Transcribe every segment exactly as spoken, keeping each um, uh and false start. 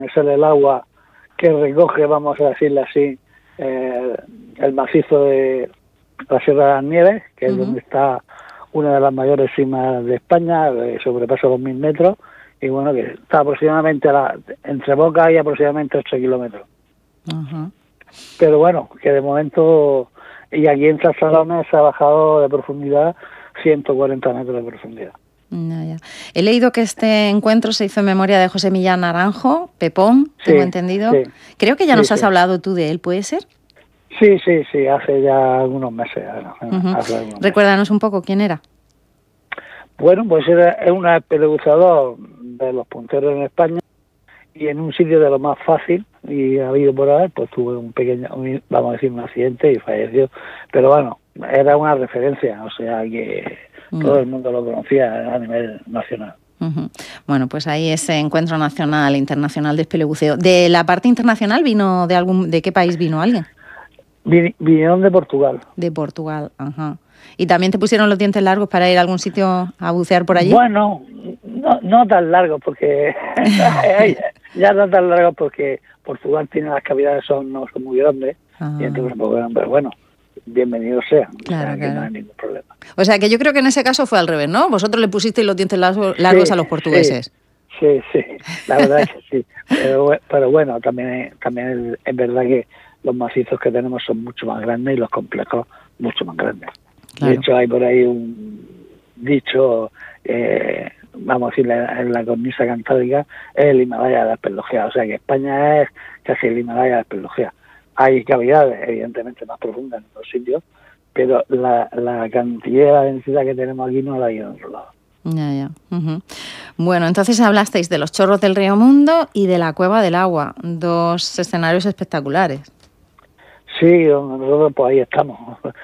es el agua que recoge, vamos a decirle así, eh, el macizo de la Sierra de las Nieves, que es uh-huh. donde está una de las mayores cimas de España, eh, sobrepasa los mil metros, y bueno, que está aproximadamente, a la, entre Boca y aproximadamente ocho kilómetros. Uh-huh. Pero bueno, que de momento, y aquí en Trasalames se ha bajado de profundidad ciento cuarenta metros de profundidad. No, ya. He leído que este encuentro se hizo en memoria de José Millán Naranjo, Pepón, tengo sí, entendido. Sí. Creo que ya nos sí, has sí. hablado tú de él, ¿puede ser? Sí, sí, sí, hace ya algunos meses. Uh-huh. Hace algunos Recuérdanos meses. un poco quién era. Bueno, pues era, es un espeleuzador de los punteros en España y en un sitio de lo más fácil, y ha habido por ahí, pues tuve un pequeño, un, vamos a decir, un accidente y falleció. Pero bueno, era una referencia, o sea que uh-huh. todo el mundo lo conocía a nivel nacional. Uh-huh. Bueno, pues ahí ese encuentro nacional, internacional de espelebuceo. ¿De la parte internacional vino, de algún, de qué país vino alguien? Vin, vinieron de Portugal. De Portugal, ajá. ¿Y también te pusieron los dientes largos para ir a algún sitio a bucear por allí? Bueno, no, no tan largos, porque ya no tan largos porque Portugal tiene las cavidades, son, no son muy grandes, ah. y entonces, pues, pero bueno, bienvenidos sean, claro, o sea, claro. que no hay ningún problema. O sea, que yo creo que en ese caso fue al revés, ¿no? Vosotros le pusisteis los dientes largos, largos sí, a los portugueses. Sí, sí, sí, la verdad es que sí. Pero, pero bueno, también, también es, es verdad que los macizos que tenemos son mucho más grandes y los complejos mucho más grandes. Claro. De hecho, hay por ahí un dicho, eh, vamos a decir, en la cornisa cantábrica, es el Himalaya de la Espelogea. O sea que España es casi el Himalaya de la Espelogea. Hay cavidades, evidentemente, más profundas en otros sitios, pero la, la cantidad, la densidad que tenemos aquí no la hay en otro lado. Ya, ya. Uh-huh. Bueno, entonces hablasteis de los chorros del río Mundo y de la Cueva del Agua, dos escenarios espectaculares. Sí, nosotros pues ahí estamos,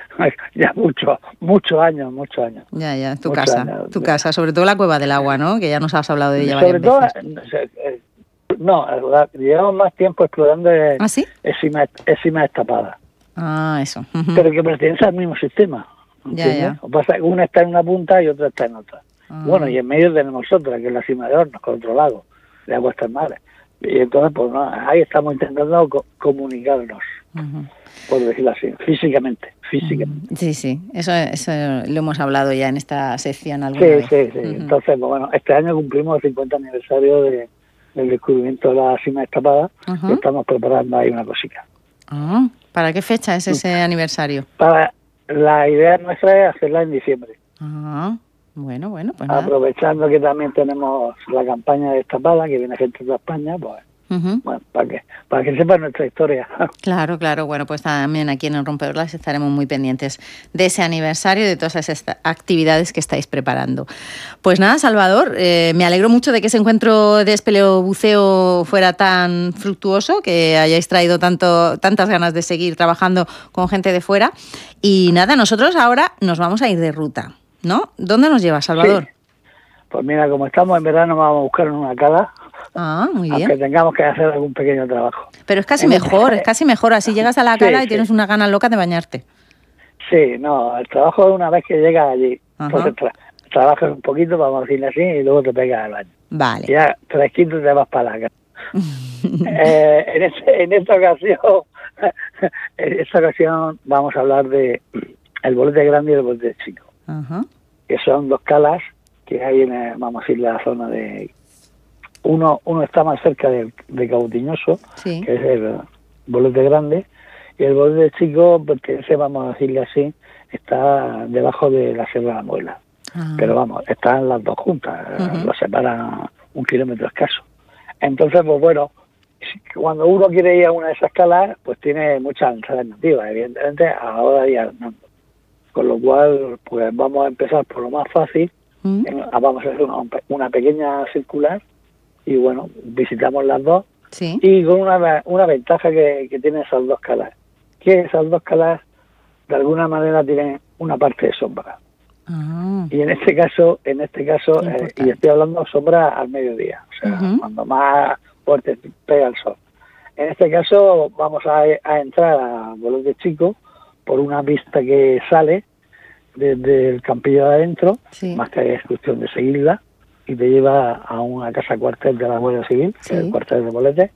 ya muchos, muchos años, muchos años. Ya, ya, tu casa, años. tu casa, sobre todo la Cueva del Agua, ¿no? Que ya nos has hablado de ella sobre varias todo, veces. No, llevamos más tiempo explorando ¿Ah, sí? Encimas Destapadas. Ah, eso. Uh-huh. Pero que pertenece al mismo sistema, ¿entiendes? Ya, ya. Lo que pasa es que una está en una punta y otra está en otra. Ah. Bueno, y en medio tenemos otra, que es la Cima de Hornos, con otro lago, de aguas termales. Y entonces, pues no, ahí estamos intentando co- comunicarnos. Uh-huh. Por decirlo así, físicamente, físicamente. Sí, sí, eso, eso lo hemos hablado ya en esta sección alguna sí, vez. Sí, sí, uh-huh. Entonces, pues, bueno, este año cumplimos el cincuenta aniversario de, del descubrimiento de la Cima Destapada, uh-huh. y estamos preparando ahí una cosita. Uh-huh. ¿Para qué fecha es ese uh-huh. aniversario? Para La idea nuestra es hacerla en diciembre. Uh-huh. Bueno, bueno, pues nada. Aprovechando que también tenemos la campaña de Destapada, que viene gente de España, pues... Uh-huh. Bueno, para que, para que sepan nuestra historia. Claro, claro. Bueno, pues también aquí en el Rompeolas estaremos muy pendientes de ese aniversario y de todas esas actividades que estáis preparando. Pues nada, Salvador, eh, me alegro mucho de que ese encuentro de espeleobuceo fuera tan fructuoso, que hayáis traído tanto, tantas ganas de seguir trabajando con gente de fuera. Y nada, nosotros ahora nos vamos a ir de ruta, ¿no? ¿Dónde nos lleva, Salvador? Sí. Pues mira, como estamos en verano, vamos a buscar una cala. Ah, muy bien. Aunque tengamos que hacer algún pequeño trabajo. Pero es casi en mejor, el... es casi mejor. Así llegas a la cala sí, y tienes sí. una gana loca de bañarte. Sí, no, el trabajo es una vez que llegas allí. Ajá. Entonces tra- trabajas un poquito, vamos a decirle así, y luego te pegas al baño. Vale. Y ya fresquito te vas para la cala. eh, en, este, en esta ocasión, en esta ocasión vamos a hablar de el bolete grande y el bolete chico. Ajá. Que son dos calas que hay en, vamos a decir, la zona de... Uno uno está más cerca de, de Cautiñoso, sí. que es el bolete grande, y el bolete chico pertenece, vamos a decirle así, está debajo de la Sierra de la Muela. Ah. Pero vamos, están las dos juntas, uh-huh. lo separan un kilómetro escaso. Entonces, pues bueno, cuando uno quiere ir a una de esas calas, pues tiene muchas alternativas, evidentemente, a la hora de ir andando. Con lo cual, pues vamos a empezar por lo más fácil, uh-huh. en, vamos a hacer una, una pequeña circular, y bueno, visitamos las dos, sí. y con una, una ventaja que, que tienen esas dos calas, que esas dos calas de alguna manera tienen una parte de sombra. Ah. Y en este caso, en este caso, eh, y estoy hablando sombra al mediodía, o sea, uh-huh. cuando más fuerte pega el sol. En este caso vamos a, a entrar a Bolete Chico por una pista que sale desde el campillo de adentro, sí. más que es cuestión de seguirla, y te lleva a una casa cuartel de la Guardia Civil, sí. que es el cuartel de Bolete,